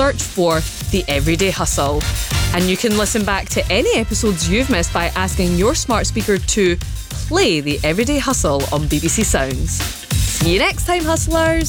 search for The Everyday Hustle. And you can listen back to any episodes you've missed by asking your smart speaker to play The Everyday Hustle on BBC Sounds. See you next time, hustlers!